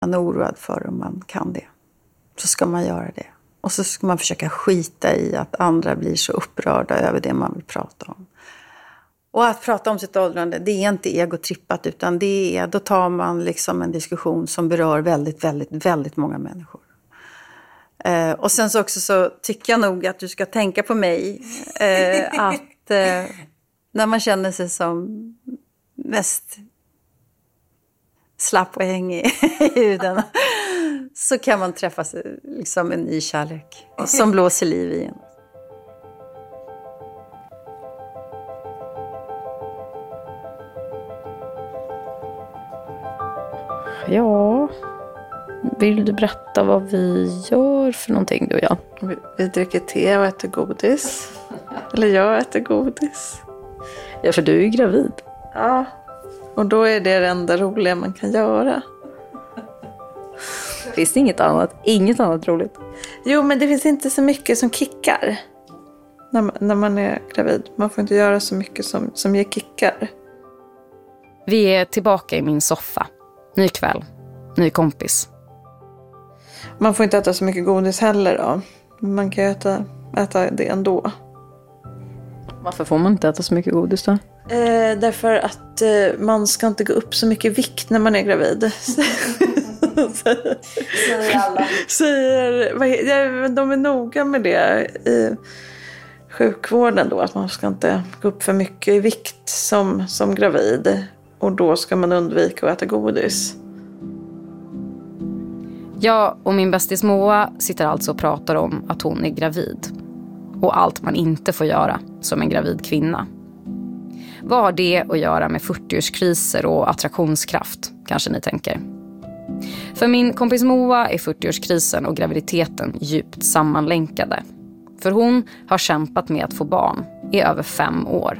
Man är oroad för om man kan det. Så ska man göra det. Och så ska man försöka skita i att andra blir så upprörda över det man vill prata om. Och att prata om sitt åldrande, det är inte egotrippat, utan då tar man liksom en diskussion som berör väldigt, väldigt, väldigt många människor. Och sen så också så tycker jag nog att du ska tänka på mig att när man känner sig som mest slapp och hängig i huden så kan man träffa liksom en ny kärlek som blåser liv i en. Ja, vill du berätta vad vi gör för någonting du och jag? Vi dricker te och äter godis. Eller jag äter godis. Ja, för du är ju gravid. Ja, och då är det enda roliga man kan göra. Finns det inget annat roligt? Jo, men det finns inte så mycket som kickar när man är gravid. Man får inte göra så mycket som ger kickar. Vi är tillbaka i min soffa. Ny kväll, ny kompis. Man får inte äta så mycket godis heller då. Man kan ju äta det ändå. Varför får man inte äta så mycket godis då? Därför att man ska inte gå upp så mycket vikt när man är gravid. Säger alla. De är noga med det i sjukvården då. Att man ska inte gå upp för mycket i vikt som gravid. Och då ska man undvika att äta godis. Jag och min bästis Moa sitter alltså och pratar om att hon är gravid. Och allt man inte får göra som en gravid kvinna. Vad har det att göra med 40-årskriser och attraktionskraft, kanske ni tänker? För min kompis Moa är 40-årskrisen och graviditeten djupt sammanlänkade. För hon har kämpat med att få barn i över 5 år.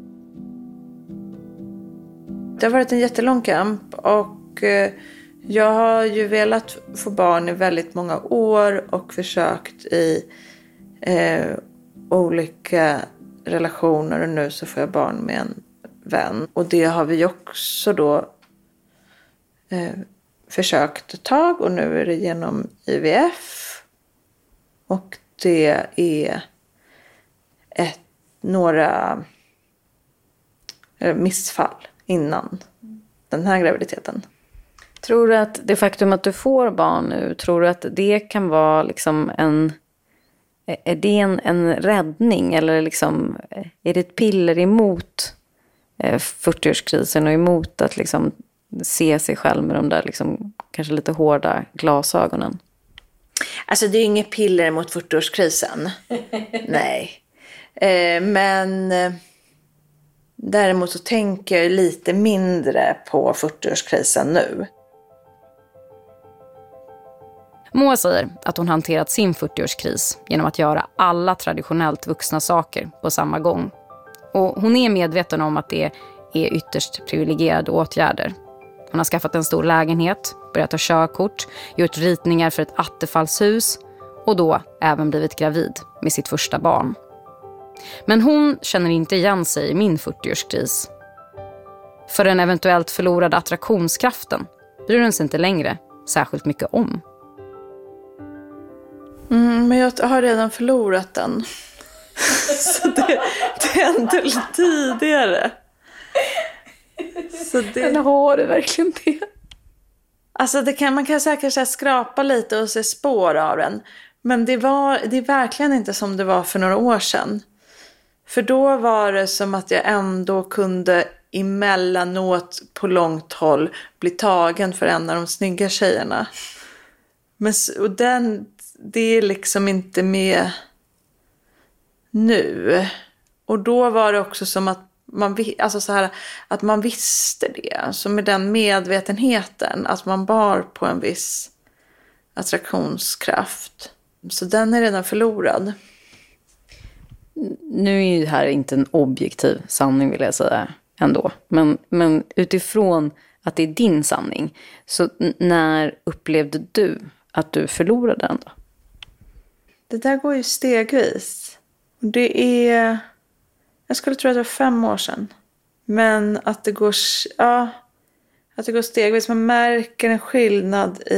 Det har varit en jättelång kamp och jag har ju velat få barn i väldigt många år och försökt i olika relationer och nu så får jag barn med en vän. Och det har vi också då försökt ett tag och nu är det genom IVF. Och det är några missfall innan den här graviditeten. Tror du att det faktum att du får barn nu, tror du att det kan vara liksom är det en räddning eller liksom, är det ett piller emot 40-årskrisen och emot att liksom se sig själv med de där liksom, kanske lite hårda glasögonen? Alltså det är inget piller mot 40-årskrisen. Nej. Men däremot så tänker jag lite mindre på 40-årskrisen nu. Moa säger att hon hanterat sin 40-årskris genom att göra alla traditionellt vuxna saker på samma gång. Och hon är medveten om att det är ytterst privilegierade åtgärder. Hon har skaffat en stor lägenhet, börjat ta körkort, gjort ritningar för ett attefallshus och då även blivit gravid med sitt första barn. Men hon känner inte igen sig i min 40-årskris. För den eventuellt förlorade attraktionskraften bryr hon sig inte längre särskilt mycket om. Men jag har redan förlorat den. Så det hände tidigare. Så det... Men har du verkligen det? Alltså man kan säkert så här skrapa lite och se spår av den. Men det är verkligen inte som det var för några år sedan. För då var det som att jag ändå kunde emellanåt på långt håll bli tagen för en av de snygga tjejerna. Och det är liksom inte med nu. Och då var det också som att att man visste det. Så med den medvetenheten att man bar på en viss attraktionskraft. Så den är redan förlorad. Nu är ju det här inte en objektiv sanning vill jag säga ändå. Men utifrån att det är din sanning. Så när upplevde du att du förlorade den då? Det där går ju stegvis. Jag skulle tro att det var 5 år sedan. Men att det går stegvis. Man märker en skillnad i